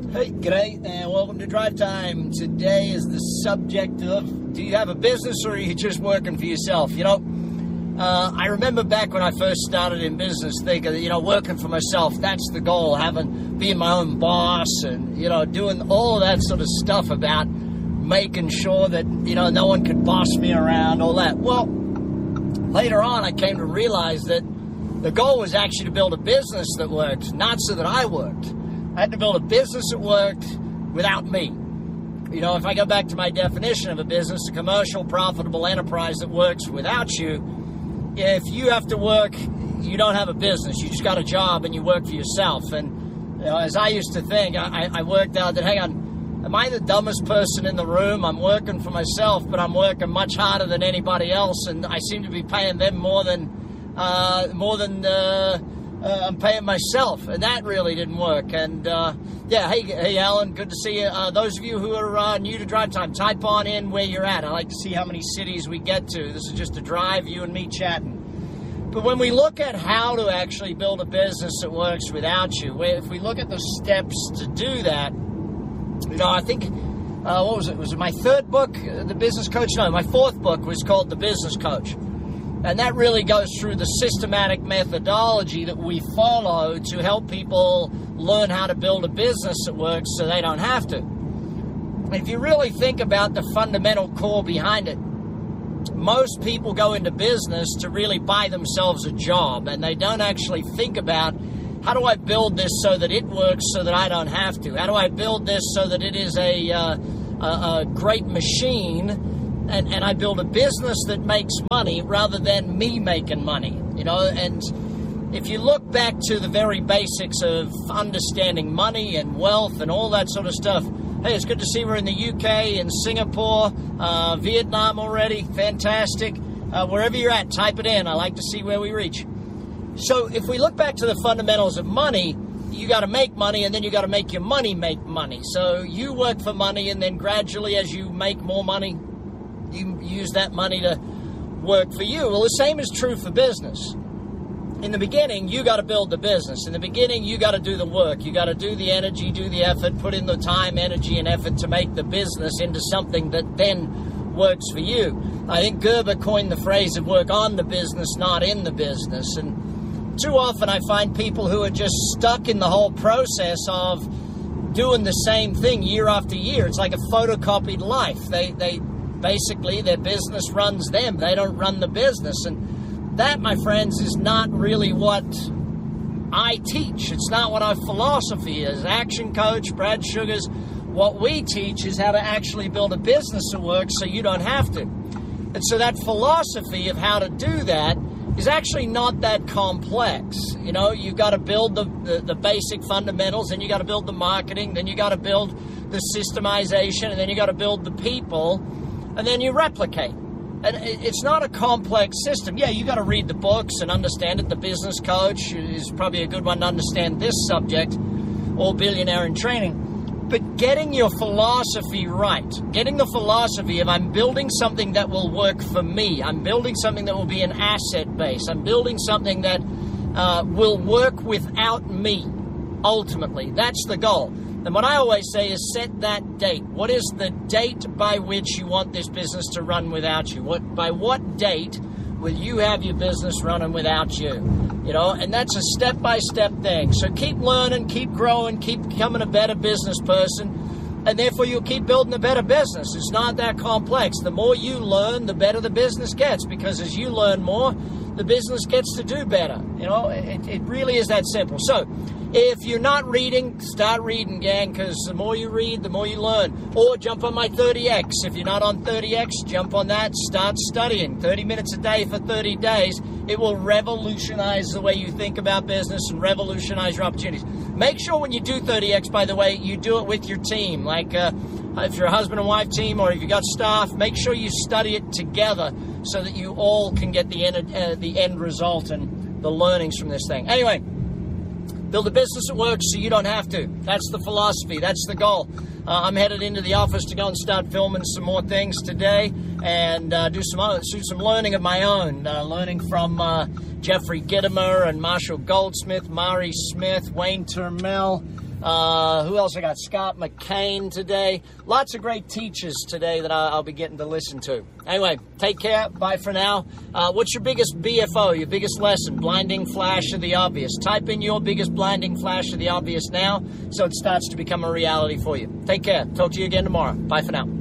Hey, g'day, and welcome to Drive Time. Today is the subject of, do you have a business or are you just working for yourself? You know, I remember back when I first started in business thinking, working for myself, that's the goal, being my own boss and, doing all of that sort of stuff about making sure that, no one could boss me around, all that. Well, later on, I came to realize that the goal was actually to build a business that worked, not so that I worked. I had to build a business that worked without me. If I go back to my definition of a business, a commercial, profitable enterprise that works without you, if you have to work, you don't have a business. You just got a job and you work for yourself. And as I used to think, I worked out that, hang on, am I the dumbest person in the room? I'm working for myself, but I'm working much harder than anybody else, and I seem to be paying them more than I'm paying myself, and that really didn't work. And hey Alan, good to see you. Those of you who are new to Drive Time, type on in where you're at. I like to see how many cities we get to. This is just a drive, you and me chatting. But when we look at how to actually build a business that works without you, if we look at the steps to do that, I think, what was it? Was it my third book, The Business Coach? No, my fourth book was called The Business Coach. And that really goes through the systematic methodology that we follow to help people learn how to build a business that works so they don't have to. And if you really think about the fundamental core behind it, most people go into business to really buy themselves a job, and they don't actually think about, how do I build this so that it works so that I don't have to? How do I build this so that it is a great machine and I build a business that makes money rather than me making money, And if you look back to the very basics of understanding money and wealth and all that sort of stuff, hey, it's good to see we're in the UK, in Singapore, Vietnam already, fantastic. Wherever you're at, type it in. I like to see where we reach. So if we look back to the fundamentals of money, you got to make money, and then you got to make your money make money. So you work for money, and then gradually as you make more money, you use that money to work for you. Well, the same is true for business. In the beginning, you got to build the business. In the beginning, you got to do the work. You got to do the energy, do the effort, put in the time, energy, and effort to make the business into something that then works for you. I think Gerber coined the phrase of work on the business, not in the business. And too often I find people who are just stuck in the whole process of doing the same thing year after year. It's like a photocopied life. They basically, their business runs them. They don't run the business. And that, my friends, is not really what I teach. It's not what our philosophy is. Action Coach, Brad Sugars, what we teach is how to actually build a business that works so you don't have to. And so that philosophy of how to do that is actually not that complex. You've got to build the basic fundamentals, then you got to build the marketing, then you got to build the systemization, and then you got to build the people, and then you replicate. And it's not a complex system. Yeah, you got to read the books and understand it. The Business Coach is probably a good one to understand this subject, or Billionaire in Training. But getting your philosophy right, getting the philosophy of I'm building something that will work for me. I'm building something that will be an asset base. I'm building something that will work without me, ultimately. That's the goal. And what I always say is set that date. What is the date by which you want this business to run without you? By what date will you have your business running without you? And that's a step-by-step thing. So keep learning, keep growing, keep becoming a better business person, and therefore you'll keep building a better business. It's not that complex. The more you learn, the better the business gets, because as you learn more, the business gets to do better. It really is that simple. So if you're not reading, start reading, gang, because the more you read, the more you learn. Or jump on my 30X. If you're not on 30X, jump on that, start studying. 30 minutes a day for 30 days. It will revolutionize the way you think about business and revolutionize your opportunities. Make sure when you do 30X, by the way, you do it with your team. Like if you're a husband and wife team, or if you've got staff, make sure you study it together so that you all can get the end result and the learnings from this thing. Anyway, build a business that works so you don't have to. That's the philosophy. That's the goal. I'm headed into the office to go and start filming some more things today and do some learning of my own. Learning from Jeffrey Gitomer and Marshall Goldsmith, Mari Smith, Wayne Turmel, Who else I got? Scott McCain today. Lots of great teachers today that I'll be getting to listen to. Anyway, take care. Bye for now. What's your biggest BFO, your biggest lesson? Blinding flash of the obvious. Type in your biggest blinding flash of the obvious now so it starts to become a reality for you. Take care. Talk to you again tomorrow. Bye for now.